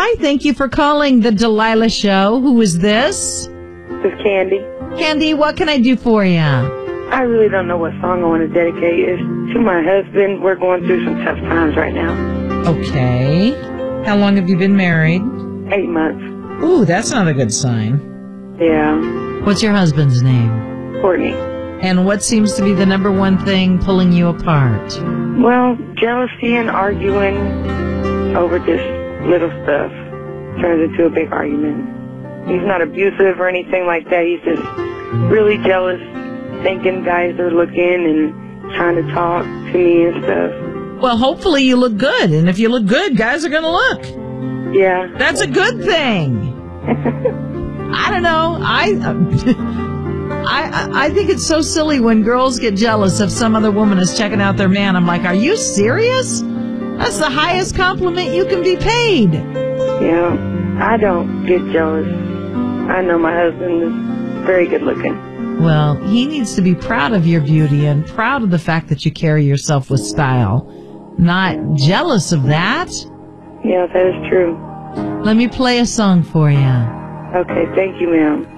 Hi, thank you for calling the Delilah Show. Who is this? This is Candy. Candy, what can I do for you? I really don't know what song I want to dedicate. It's to my husband. We're going through some tough times right now. Okay. How long have you been married? 8 months. Ooh, that's not a good sign. Yeah. What's your husband's name? Courtney. And what seems to be the number one thing pulling you apart? Well, jealousy and arguing over just little stuff turns into a big argument. He's not abusive or anything like that. He's just really jealous, thinking guys are looking and trying to talk to me and stuff. Well, hopefully you look good. And if you look good, guys are going to look. Yeah. That's a good thing. I don't know. I think it's so silly when girls get jealous if some other woman is checking out their man. I'm like, are you serious? That's the highest compliment you can be paid. Yeah, I don't get jealous. I know my husband is very good looking. Well, he needs to be proud of your beauty and proud of the fact that you carry yourself with style. Not jealous of that. Yeah, that is true. Let me play a song for you. Okay, thank you, ma'am.